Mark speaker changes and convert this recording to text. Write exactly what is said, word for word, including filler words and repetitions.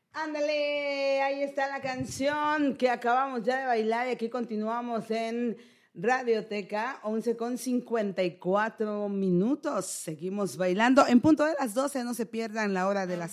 Speaker 1: Ándale, ahí está la canción que acabamos ya de bailar y aquí continuamos en Radioteca, once con cincuenta y cuatro minutos. Seguimos bailando en punto de las doce, no se pierdan la hora de las